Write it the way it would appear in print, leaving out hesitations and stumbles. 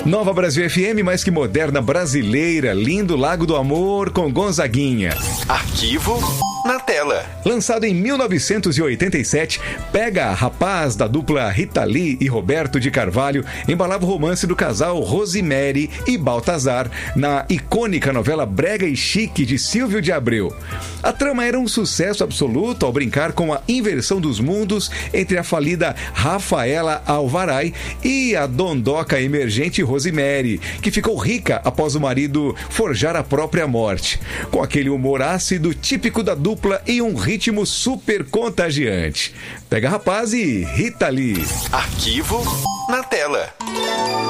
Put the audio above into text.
Nova Brasil FM, mais que moderna brasileira, lindo Lago do Amor com Gonzaguinha. Arquivo na tela. Lançado em 1987, Pega Rapaz, da dupla Rita Lee e Roberto de Carvalho, embalava o romance do casal Rosemary e Baltazar na icônica novela Brega e Chique de Silvio de Abreu. A trama era um sucesso absoluto ao brincar com a inversão dos mundos entre a falida Rafaela Alvaray e a dondoca emergente Rosemary, que ficou rica após o marido forjar a própria morte, com aquele humor ácido típico da dupla e um ritmo super contagiante. Pega Rapaz e Rita Lee. Arquivo na tela.